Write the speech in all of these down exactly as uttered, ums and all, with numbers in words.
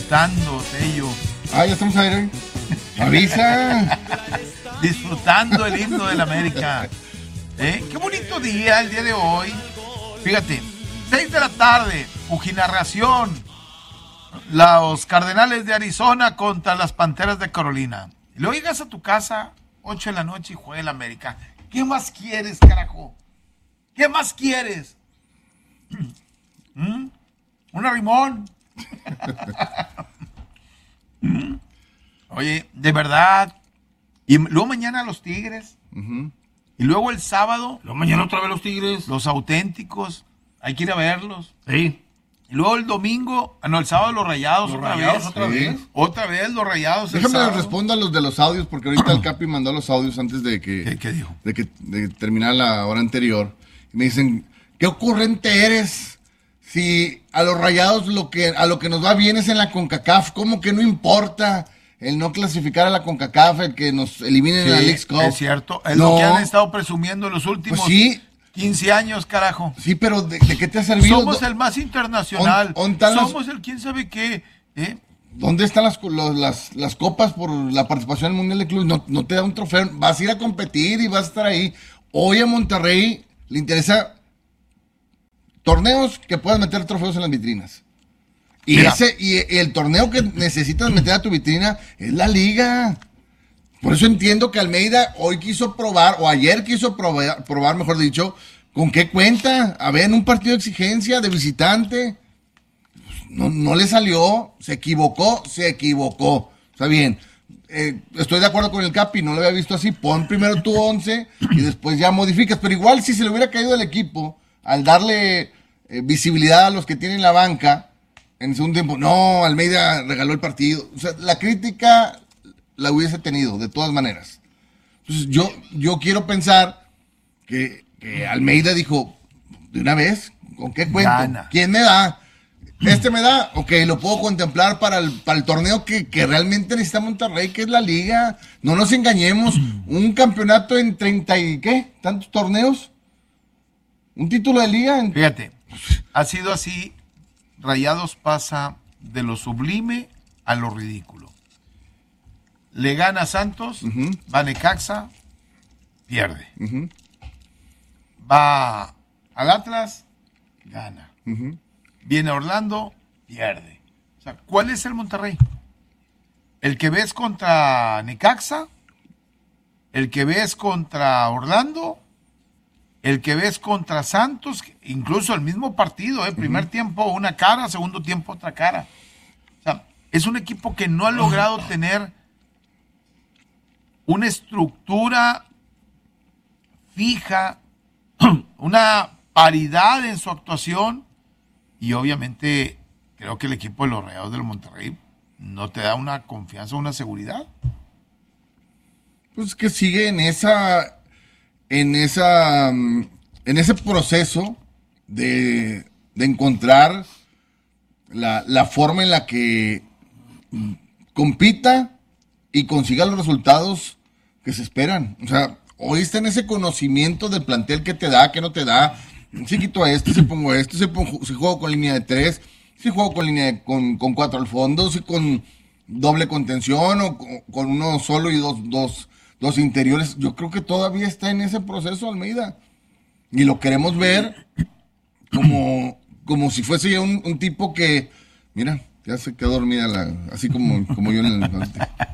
disfrutando, Tello. Ah, ya estamos ahí. Avisa. Disfrutando el himno de la América. ¿Eh? Qué bonito día el día de hoy. Fíjate, seis de la tarde, Ujinarración. Los Cardenales de Arizona contra las Panteras de Carolina. Y luego llegas a tu casa, ocho de la noche y juega el América. ¿Qué más quieres, carajo? ¿Qué más quieres? ¿Mm? ¿Un arrimón? ¿Mm? Oye, de verdad. Y luego mañana los Tigres. Uh-huh. Y luego el sábado. Luego mañana otra vez los Tigres. Los auténticos. Hay que ir a verlos. Sí. Y luego el domingo, ah, no, el sábado los Rayados, los otra rayados vez. otra sí. vez. Otra vez los Rayados. Déjame les respondo a los de los audios, porque ahorita el Capi mandó los audios antes de que, ¿Qué, qué dijo? de que de terminar la hora anterior. Y me dicen, qué ocurrente eres. Si a los Rayados lo que a lo que nos va bien es en la CONCACAF, ¿cómo que no importa el no clasificar a la CONCACAF, el que nos eliminen Sí, en la Leagues Cup? es cierto, es No. lo que han estado presumiendo en los últimos Pues sí. quince años, carajo. Sí, pero ¿de, de qué te ha servido? Somos el más internacional. On- on tan los- Somos el quién sabe qué. ¿eh? ¿Dónde están las, los- las, las copas por la participación en el Mundial de Clubes? No, no te da un trofeo. Vas a ir a competir y vas a estar ahí. Hoy a Monterrey le interesa torneos que puedan meter trofeos en las vitrinas. Y Mira. ese y el torneo que necesitas meter a tu vitrina es la liga. Por eso entiendo que Almeida hoy quiso probar, o ayer quiso probar, probar mejor dicho, con qué cuenta. A ver, en un partido de exigencia, de visitante. No, no le salió, se equivocó, se equivocó. Está bien. Eh, estoy de acuerdo con el Capi, no lo había visto así. Pon primero tu once y después ya modificas. Pero igual, si se le hubiera caído el equipo, al darle eh, visibilidad a los que tienen la banca, en el segundo tiempo, no, Almeida regaló el partido. O sea, la crítica la hubiese tenido, de todas maneras. Entonces, yo, yo quiero pensar que, que Almeida dijo, de una vez, ¿con qué cuento? Gana. ¿Quién me da? Este me da, ok, lo puedo contemplar para el, para el torneo que, que realmente necesita Monterrey, que es la liga. No nos engañemos, un campeonato en treinta y ¿qué? ¿Tantos torneos? Un título de liga. En... Fíjate, ha sido así. Rayados pasa de lo sublime a lo ridículo. Le gana a Santos, Uh-huh. va a Necaxa, pierde. Uh-huh. Va al Atlas, gana. Uh-huh. Viene a Orlando, pierde. O sea, ¿cuál es el Monterrey? ¿El que ves contra Necaxa? ¿El que ves contra Orlando? ¿El que ves contra Santos? Incluso el mismo partido, ¿eh? Primer uh-huh. tiempo una cara, segundo tiempo otra cara. O sea, es un equipo que no ha logrado tener una estructura fija, una paridad en su actuación. Y obviamente creo que el equipo de los Rayados del Monterrey no te da una confianza, una seguridad. Pues que sigue en esa, en esa, en ese proceso de, de encontrar la, la forma en la que compita y consiga los resultados que se esperan. O sea, hoy está en ese conocimiento del plantel que te da, que no te da. Si quito a este, si pongo a este, si, pongo, si juego con línea de tres, si juego con línea de, con, con cuatro al fondo, si con doble contención o con, con uno solo y dos, dos, dos interiores. Yo creo que todavía está en ese proceso Almeida. Y lo queremos ver como, como si fuese ya un, un tipo que, mira, ya se quedó dormida, la, así como, como yo en el...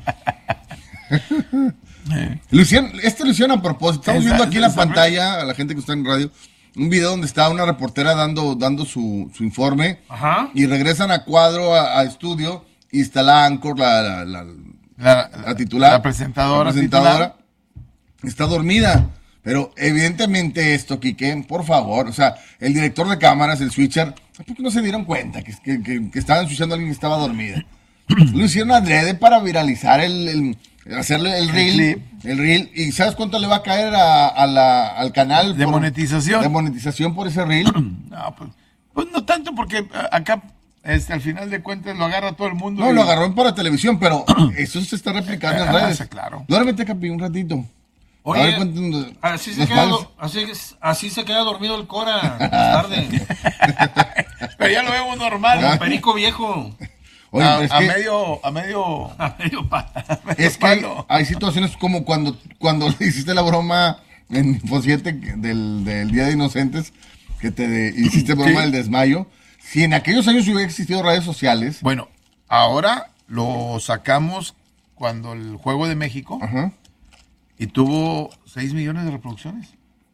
Luciano, este Luciano a propósito, estamos viendo aquí en la pantalla, a la gente que está en radio, un video donde está una reportera dando, dando su, su informe. Ajá. Y regresan a cuadro, a, a estudio, y está la Anchor, la, la, la, La, la titular, la presentadora, la presentadora titular. Está dormida. Pero evidentemente esto, Quique, por favor, o sea, el director de cámaras, el switcher, ¿por qué no se dieron cuenta que, que, que, que estaban switchando a alguien que estaba dormida? Lo hicieron adrede para viralizar el, el hacerle el reel, el, el reel, y ¿sabes cuánto le va a caer a, a la, al canal? De por, monetización. De monetización por ese reel. No, pues, pues no tanto, porque acá este, al final de cuentas lo agarra todo el mundo. No, y... lo agarró para televisión, pero eso se está replicando en redes. Ah, claro. Duérmete, Capi, un ratito. Oye, cuánto, así, se queda, así, así se queda dormido el Cora más tarde. Pero ya lo vemos normal. Como perico viejo. Oye, a, es a que- medio, a medio, A medio pa- a medio Es que hay, palo. hay situaciones como cuando, cuando le hiciste la broma en Info siete del, del Día de Inocentes, que te de- hiciste broma Sí. del desmayo. Si en aquellos años hubiera existido redes sociales, Bueno, ahora lo sacamos cuando el Juego de México ajá, y tuvo seis millones de reproducciones.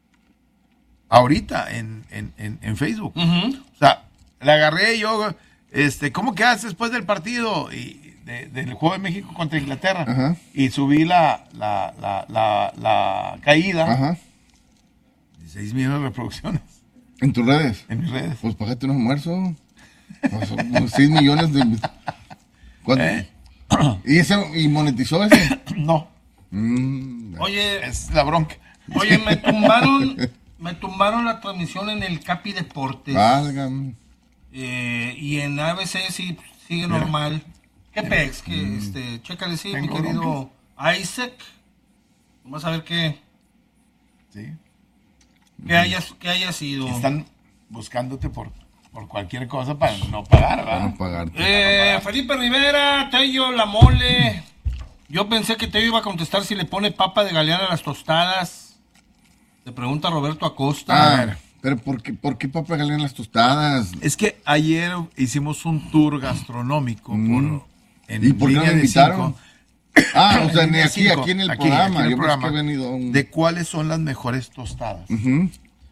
Ahorita en, en, en, en Facebook. Ujú. O sea, la agarré yo, este, ¿cómo quedas después del partido y de- del Juego de México contra Inglaterra? Ajá. Y subí la, la, la, la, la caída. ajá, seis millones de reproducciones en tus redes. en mis redes. Pues págate un almuerzo. Pues, son seis millones de... ¿Cuánto? ¿Eh? ¿Y, ese, ¿Y monetizó ese? No, Mm, Oye, es la bronca. oye, me tumbaron, me tumbaron la transmisión en el Capi Deportes. válgame. Eh, y en A B C sí sigue normal. ¿Qué pex? Que este, chécale, sí, mi Tengo querido Isaac. Vamos a ver qué, Sí. qué haya, qué haya sido. Están buscándote por, por cualquier cosa para no pagar, Para ¿verdad? no pagarte. Eh, Felipe Rivera, Tello, la mole. Yo pensé que Tello iba a contestar si le pone papa de galeana a las tostadas. Le pregunta Roberto Acosta. Ah, pero ¿por qué, por qué papa galeana en las tostadas? Es que ayer hicimos un tour gastronómico Mm. por, en ¿Y por qué no línea me de invitaron? cinco. Ah, o sea, ni Línea aquí, cinco, aquí en el aquí, programa. aquí en el Yo programa, pensé que he venido a un... de cuáles son las mejores tostadas. Ujú.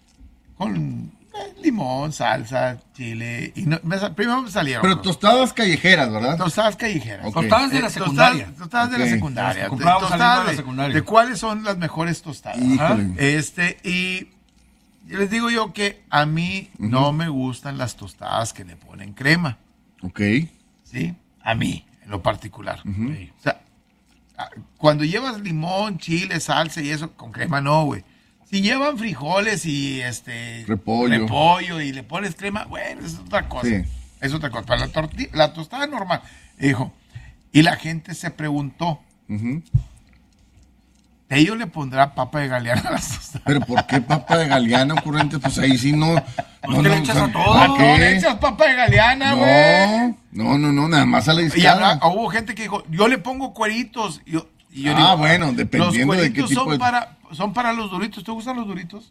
Con eh, limón, salsa, chile. Y no, me, sa- primero me salieron. Pero ¿no? tostadas callejeras, ¿verdad? Tostadas callejeras. Ok. Tostadas de la Eh, secundaria. Tostadas, tostadas de la Ok. secundaria. Las que comprábamos Tostadas saliendo de la de- secundaria. de cuáles son las mejores tostadas. Híjole. Este, y yo les digo yo que a mí no me gustan las tostadas que le ponen crema. Ok. ¿Sí? A mí, en lo particular. Sí. O sea, a- cuando llevas limón, chile, salsa y eso, con crema no, güey. Si llevan frijoles y este Repollo. repollo y le pones crema, bueno, es otra cosa. Sí. Es otra cosa. Para la tortilla, la tostada normal. Dijo, y la gente se preguntó, Ujú. ¿Tello le pondrá papa de galeana a las tostadas? Pero ¿por qué papa de galeana ocurrente? Pues ahí sí no... Pues que le echas a todo. ¿para No qué? le echas papa de galeana, güey. No, no, no, no, nada más a la Y discada. habrá- hubo gente que dijo, yo le pongo cueritos. Y yo, y yo Ah, digo, bueno, dependiendo los de qué cueritos tipo son de- para son para los duritos. ¿Te gustan los duritos?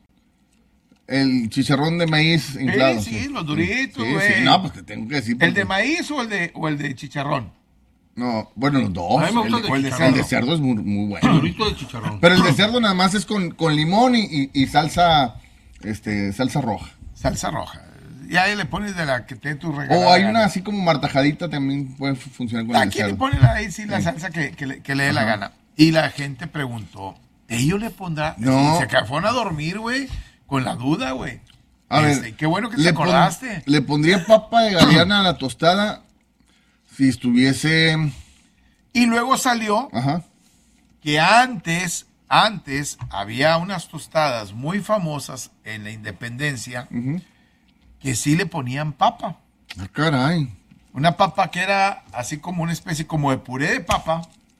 El chicharrón de maíz inflado. sí, sí, los duritos, Sí, güey. sí. No, pues te tengo que decir. ¿El porque- de maíz o el de, o el de chicharrón? No, bueno, los dos. A mí me gusta el, el de el chicharrón. de cerdo es muy, muy bueno. Durito de chicharrón. Pero el de cerdo nada más es con, con limón y, y, y salsa, este, salsa roja. Salsa roja. Y ahí le pones de la que te dé tu regalo. O hay una así como martajadita también puede fu- funcionar con el de Aquí le cerdo. ponen ahí sí la Sí. salsa que, que le, que le dé la Ajá. gana. Y la gente preguntó, ¿ellos le pondrá? No. Sí, se ca- fueron a dormir, güey, con la duda, güey. A Este, ver, qué bueno que te le pon- acordaste. le pondría papa de galeana a la tostada si estuviese... Y luego salió Ajá. que antes, antes había unas tostadas muy famosas en la Independencia Ujú. que sí le ponían papa. Ah, caray. Una papa que era así como una especie como de puré de papa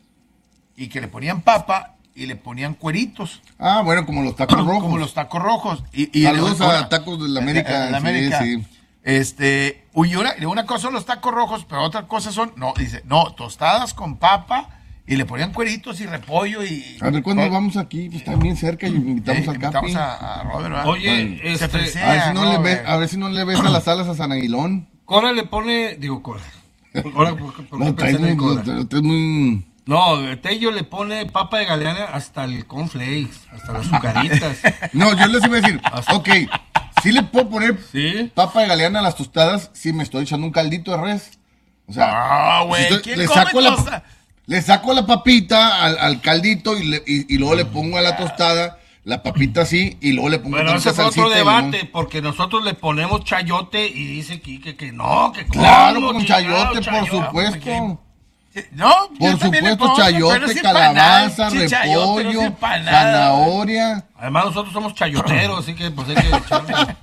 y que le ponían papa y le ponían cueritos. Ah, bueno, como los tacos rojos. Como los tacos rojos. Y, y Saludos una- a Tacos de la América. de la Sí, América. sí. Este, y una, y una cosa son los tacos rojos, pero otra cosa son, no, dice, no, tostadas con papa y le ponían cueritos y repollo y... A ver, ¿cuándo Eh, vamos aquí? Pues está bien cerca y invitamos eh, al Capi. invitamos a, a Robert, ¿verdad? Oye, Se este, fresea, A ver, si no le Robert. ve- a ver si no le ves a las alas a San Aguilón. Cora le pone, digo Cora. Ahora, ¿por, qué- por qué No, traes pensé en muy, Cora? no, traes muy... No, Tello le pone papa de galeana hasta el cornflakes, hasta las azucaritas. No, yo les iba a decir, ok, sí le puedo poner ¿Sí? papa de galeana a las tostadas si me estoy echando un caldito de res. O sea, Ah, si güey, estoy- ¿quién le come saco la, tosta? le saco la papita al, al caldito y, le- y, y luego le pongo a la tostada la papita así y luego le pongo Bueno, tantita ese fue otro salsita y limón. debate, porque nosotros le ponemos chayote y dice Quique que no, que Claro, cómo, con chingado, chayote, por supuesto. No, Por yo también le supuesto, pongo, pero chayote, sin panar, calabaza, che, chayote, no repollo, sin panar. zanahoria. Además nosotros somos chayoteros, así que pues hay que echarle.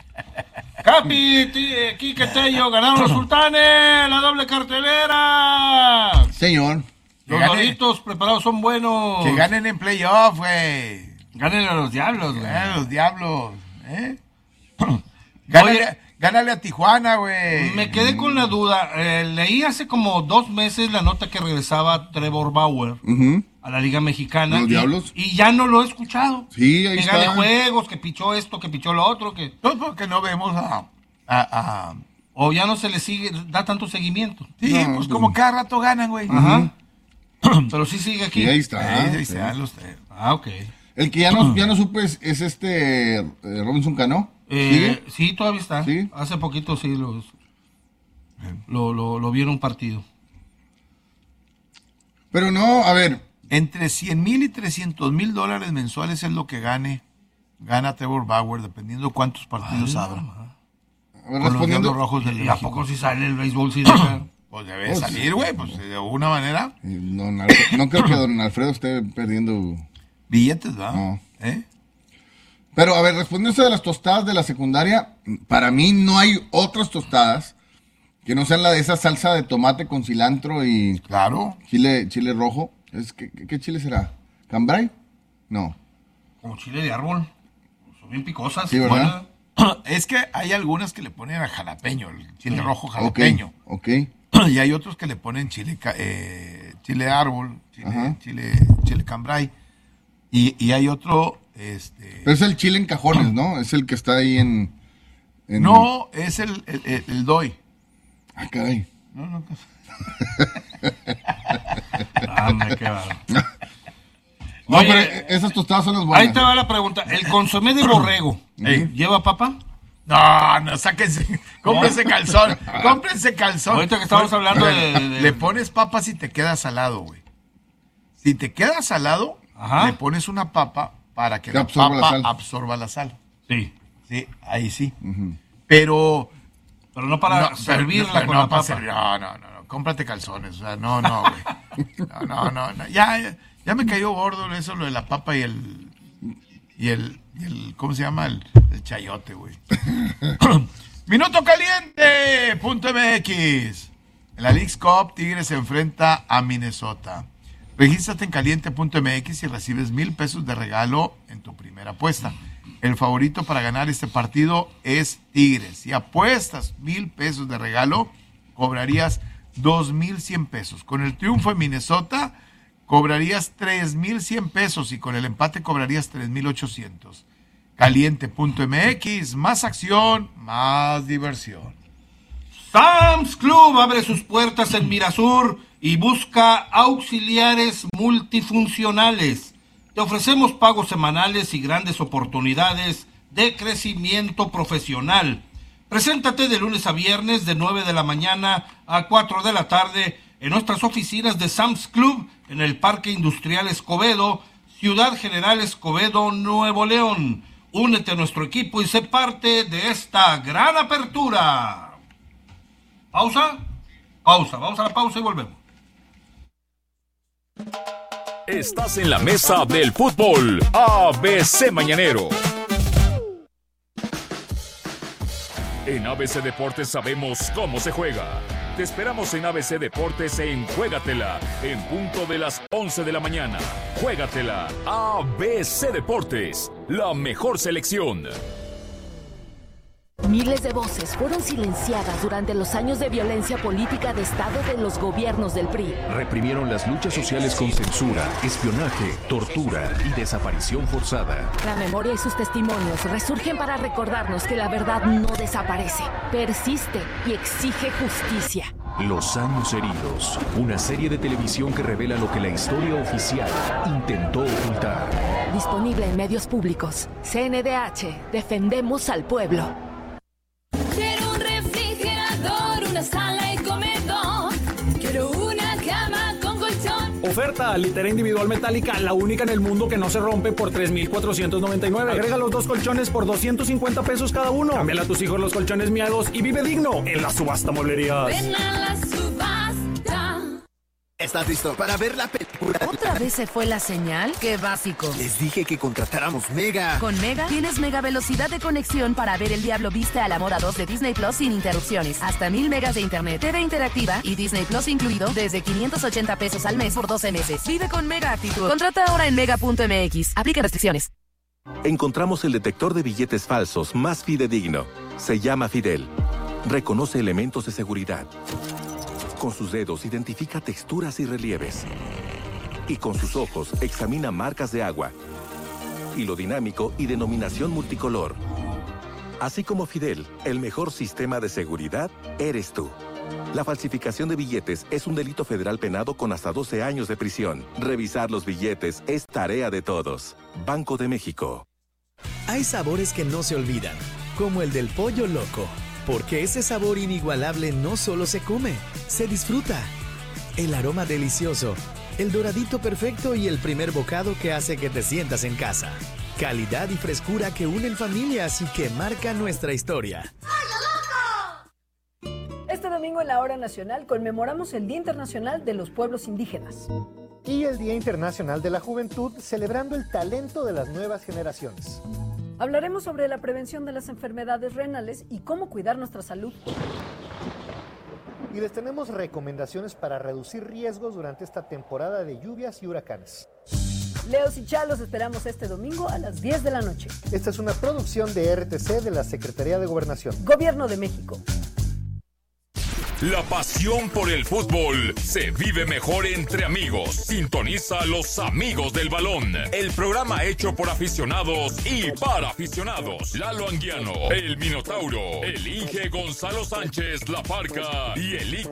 Capi, ti- eh, Quique, Tello, ganaron los sultanes, la doble cartelera. Señor, Los Que gane- doritos preparados son buenos. Que ganen en playoff, güey. Ganen a los diablos, güey. Ganen los diablos, ¿eh? Gánale, Oye. Gánale a Tijuana, güey. Me quedé con la duda. Eh, leí hace como dos meses la nota que regresaba Trevor Bauer Uh-huh. a la Liga Mexicana. ¿Los y, Diablos? Y ya no lo he escuchado. Sí, ahí que está. gane juegos, que pichó esto, que pichó lo otro, que... No, porque no vemos a... a, a... O ya no se le sigue, da tanto seguimiento. Sí, No, pues no. como cada rato ganan, güey. Ajá. Pero sí sigue aquí. Sí, ahí está. Ahí, ahí Sí. se dan los tres. Ah, ok. El que ya no, ya no supe es, es este eh, Robinson Cano. Eh, sí, todavía está. ¿Sí? Hace poquito sí los, lo, lo, lo vieron partido. Pero no, a ver, Entre cien mil y trescientos mil dólares mensuales es lo que gane, gana Trevor Bauer, dependiendo cuántos partidos abra. a ver, Con los Diablos respondiendo. Rojos del ¿Y a México. poco si sale el béisbol? Sí, deja? Pues debe Pues, salir, güey, pues de alguna manera. Eh, don Alfredo- no creo que don Alfredo esté perdiendo. Billetes, ¿verdad? No. ¿Eh? Pero a ver, respondiendo a eso de las tostadas de la secundaria, para mí no hay otras tostadas que no sean la de esa salsa de tomate con cilantro y Claro. chile, chile rojo. Es que, ¿qué, qué chile será? ¿Cambray? No. Como chile de árbol. Son bien picosas. Sí, ¿verdad? buenas. Es que hay algunas que le ponen a jalapeño, el chile Sí. rojo Ok, jalapeño. ok. Y hay otros que le ponen chile ca- eh, chile árbol, chile, Ajá. chile, chile cambray. Y, y hay otro, este... Pero es el chile en cajones, ¿no? Es el que está ahí en... en- No, es el, el, el, el doy. Ah, caray. No, no, Ah, me queda. No, Oye, pero eh, esas tostadas son las buenas. Ahí te va la pregunta. ¿El consomé de borrego Ey. lleva papa? no, no, sáquense, cómprense calzón, cómprense calzón. Ahorita que estamos hablando de- de- Le pones papas y te queda salado, güey. Si te queda salado, Ajá. le pones una papa para que Que la absorba la papa sal. absorba la sal. Sí. Sí, ahí sí. Pero... Pero no para no, pero- servirla pero con no la para papa. servir- no, no, no, no, cómprate calzones, o sea, no, no, güey. No, no, no, no. Ya, ya, ya me cayó gordo eso, lo de la papa y el, y el, y el ¿cómo se llama? El, el chayote, güey. Minuto caliente, punto M X. En la Leagues Cup, Tigres se enfrenta a Minnesota. Regístrate en caliente punto M X y recibes mil pesos de regalo en tu primera apuesta. El favorito para ganar este partido es Tigres. Si apuestas mil pesos de regalo, cobrarías dos mil cien pesos. Con el triunfo en Minnesota, cobrarías tres mil cien pesos y con el empate cobrarías tres mil ochocientos. caliente punto M X, más acción, más diversión. Sam's Club abre sus puertas en Mirasur y busca auxiliares multifuncionales. Te ofrecemos pagos semanales y grandes oportunidades de crecimiento profesional. Preséntate de lunes a viernes de nueve de la mañana a cuatro de la tarde en nuestras oficinas de Sam's Club en el Parque Industrial Escobedo, Ciudad General Escobedo, Nuevo León. Únete a nuestro equipo y sé parte de esta gran apertura. ¿Pausa? Pausa. Vamos a la pausa y volvemos. Estás en la mesa del fútbol A B C Mañanero. En A B C Deportes sabemos cómo se juega. Te esperamos en A B C Deportes en Juégatela, en punto de las once de la mañana. Juégatela, A B C Deportes, la mejor selección. Miles de voces fueron silenciadas durante los años de violencia política de Estado de los gobiernos del P R I. Reprimieron las luchas sociales con censura, espionaje, tortura y desaparición forzada. La memoria y sus testimonios resurgen para recordarnos que la verdad no desaparece, persiste y exige justicia. Los años heridos, una serie de televisión que revela lo que la historia oficial intentó ocultar. Disponible en medios públicos. C N D H, defendemos al pueblo. Quiero un refrigerador, una sala y comedor. Quiero una cama con colchón. Oferta, litera individual metálica, la única en el mundo que no se rompe por tres mil cuatrocientos noventa y nueve. Agrega los dos colchones por doscientos cincuenta pesos cada uno. Cámbiale a tus hijos los colchones miados y vive digno en la subasta mueblerías. Ven a la subasta. ¿Estás listo para ver la película? ¿Otra vez se fue la señal? ¡Qué básico! Les dije que contratáramos Mega. Con Mega tienes mega velocidad de conexión para ver El Diablo Viste a la Moda dos de Disney Plus sin interrupciones. Hasta mil megas de internet, T V interactiva y Disney Plus incluido desde quinientos ochenta pesos al mes por doce meses. Vive con Mega actitud. Contrata ahora en mega punto M X. Aplica restricciones. Encontramos el detector de billetes falsos más fidedigno. Se llama Fidel. Reconoce elementos de seguridad. Con sus dedos identifica texturas y relieves. Y con sus ojos examina marcas de agua, hilo dinámico y denominación multicolor. Así como Fidel, el mejor sistema de seguridad eres tú. La falsificación de billetes es un delito federal penado con hasta doce años de prisión. Revisar los billetes es tarea de todos. Banco de México. Hay sabores que no se olvidan, como el del pollo loco, porque ese sabor inigualable no solo se come, se disfruta. El aroma delicioso, el doradito perfecto y el primer bocado que hace que te sientas en casa. Calidad y frescura que unen familias y que marcan nuestra historia. Este domingo en la Hora Nacional conmemoramos el Día Internacional de los Pueblos Indígenas. Y el Día Internacional de la Juventud, celebrando el talento de las nuevas generaciones. Hablaremos sobre la prevención de las enfermedades renales y cómo cuidar nuestra salud. Y les tenemos recomendaciones para reducir riesgos durante esta temporada de lluvias y huracanes. Leos y Chalos esperamos este domingo a las diez de la noche. Esta es una producción de R T C de la Secretaría de Gobernación. Gobierno de México. La pasión por el fútbol se vive mejor entre amigos. Sintoniza a Los Amigos del Balón, el programa hecho por aficionados y para aficionados. Lalo Anguiano, el Minotauro, el Inge Gonzalo Sánchez La Parca y el